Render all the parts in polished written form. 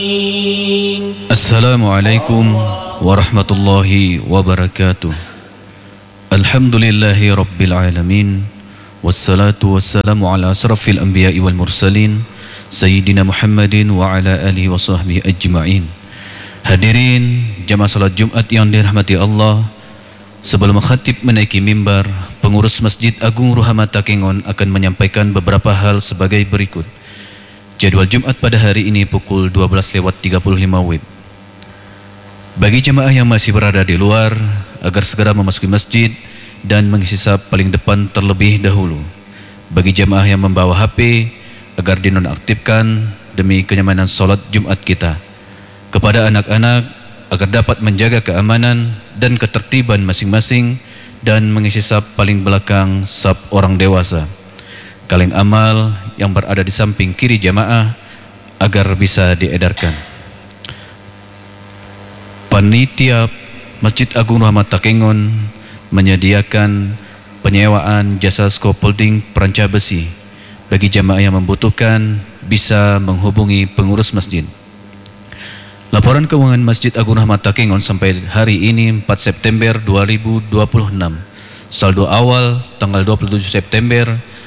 Assalamualaikum warahmatullahi wabarakatuh. Alhamdulillahi rabbil alamin. Wassalatu wassalamu ala asrafil anbiya'i wal mursalin Sayyidina Muhammadin wa ala alihi wa sahbihi ajma'in. Hadirin jamaah salat Jumat yang dirahmati Allah, sebelum khatib menaiki mimbar, pengurus Masjid Agung Ruhama Takengon akan menyampaikan beberapa hal sebagai berikut. Jadwal Jumat pada hari ini pukul 12:35 WIB. Bagi jemaah yang masih berada di luar, agar segera memasuki masjid dan mengisi saf paling depan terlebih dahulu. Bagi jemaah yang membawa HP, agar dinonaktifkan demi kenyamanan sholat Jumat kita. Kepada anak-anak, agar dapat menjaga keamanan dan ketertiban masing-masing dan mengisi saf paling belakang saf orang dewasa. Kaleng amal yang berada di samping kiri jamaah agar bisa diedarkan. Panitia Masjid Agung Rahmat Takengon menyediakan penyewaan jasa scaffolding peranca besi. Bagi jamaah yang membutuhkan bisa menghubungi pengurus masjid. Laporan keuangan Masjid Agung Rahmat Takengon sampai hari ini 4 September 2026. Saldo awal tanggal 27 September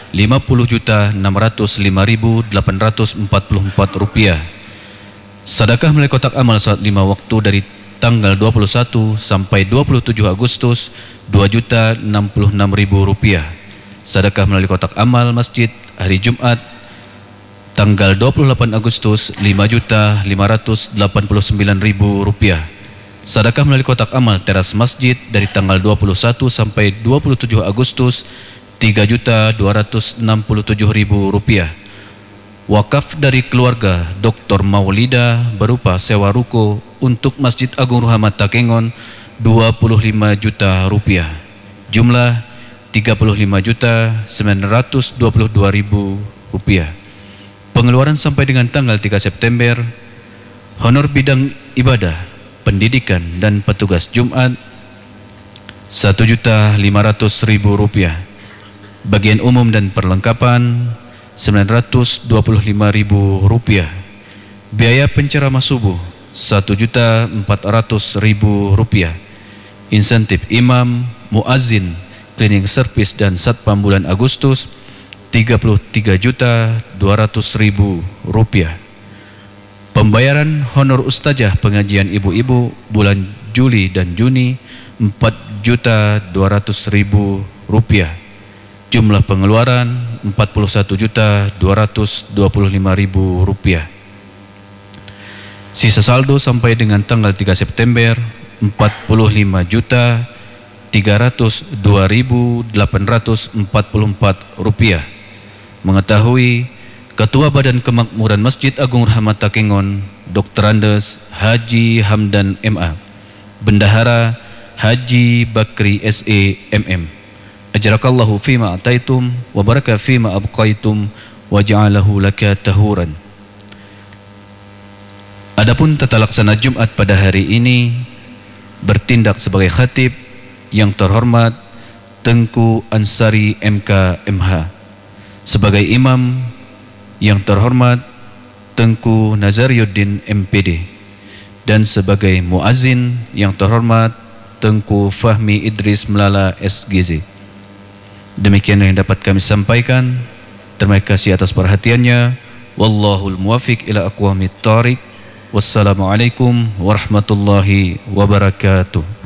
Rp50.605.844. Sedekah melalui kotak amal saat 5 waktu dari tanggal 21 sampai 27 Agustus Rp2.066.000. Sedekah melalui kotak amal masjid hari Jumat tanggal 28 Agustus Rp5.589.000. Sedekah melalui kotak amal teras masjid dari tanggal 21 sampai 27 Agustus Rp3.267.000. Wakaf dari keluarga Dr. Maulida berupa sewa ruko untuk Masjid Agung Ruhama Takengon Rp25 juta. Jumlah Rp35.922.000. Pengeluaran sampai dengan tanggal 3 September, honor bidang ibadah, pendidikan dan petugas Jumat Rp1.500.000. Bagian umum dan perlengkapan Rp925.000. Biaya penceramah subuh Rp1.400.000. Insentif imam, muazzin, cleaning service dan satpam bulan Agustus Rp33.200.000. Pembayaran honor ustazah pengajian ibu-ibu bulan Juli dan Juni Rp4.200.000. Jumlah pengeluaran Rp41.225.000. Sisa saldo sampai dengan tanggal 3 September Rp45.302.844. Mengetahui Ketua Badan Kemakmuran Masjid Agung Rahmat Takengon Dr. Andes Haji Hamdan MA, Bendahara Haji Bakri SE MM. Ajarakallahu fima ataitum wa baraka fima abqaitum wa ja'alahu laka tahuran. Adapun tata laksana Jumat pada hari ini, bertindak sebagai khatib yang terhormat Tengku Ansari MK MH, sebagai imam yang terhormat Tengku Nazariuddin MPD, dan sebagai muazzin yang terhormat Tengku Fahmi Idris Melala SGZ. Demikian yang dapat kami sampaikan. Terima kasih atas perhatiannya. Wallahul muwafiq ila aqwamit thariq. Wassalamualaikum warahmatullahi wabarakatuh.